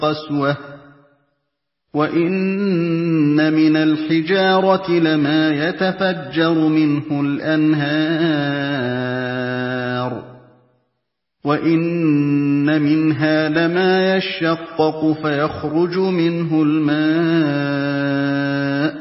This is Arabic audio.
قَسْوَةٌ وَإِنَّ مِنَ الْحِجَارَةِ لَمَا يَتَفَجَّرُ مِنْهُ الْأَنْهَارُ وَإِنَّ مِنْهَا لَمَا يَشَّقَّقُ فَيَخْرُجُ مِنْهُ الْمَاءُ